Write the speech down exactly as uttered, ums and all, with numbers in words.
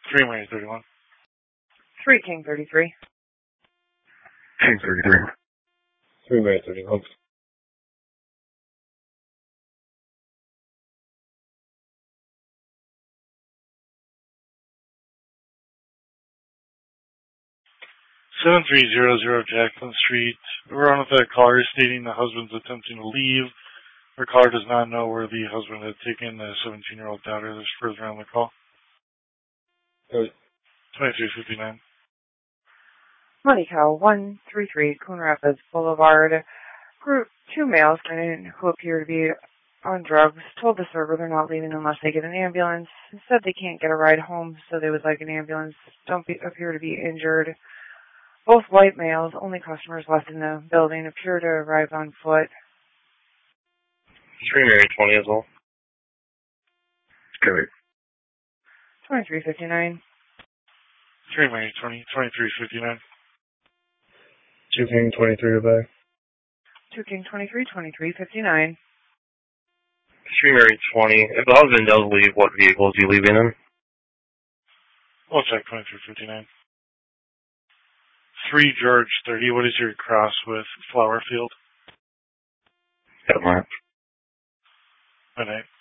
three Mary thirty-one. three King thirty-three. King thirty-three. three Mary thirty-one. seven three zero zero Jacqueline Street. We're on with that caller stating the husband's attempting to leave. Her caller does not know where the husband had taken the seventeen-year-old daughter. There's further on the call. twenty-three fifty-nine. Money Cow, one three three Coon Rapids Boulevard. Group two males who appear to be on drugs told the server they're not leaving unless they get an ambulance. Said they can't get a ride home, so they would like an ambulance. Don't be, appear to be injured. Both white males, only customers left in the building, appear to arrive on foot. three Mary twenty as well. Kelly. twenty-three fifty-nine. three Mary twenty, twenty-three fifty-nine. two King twenty-three goodbye. two King twenty-three, twenty-three fifty-nine. three Mary twenty. If the husband does leave, what vehicle is he leaving in? We'll check twenty-three fifty-nine. three George thirty. What is your cross with Flowerfield? Headlamp. Good night.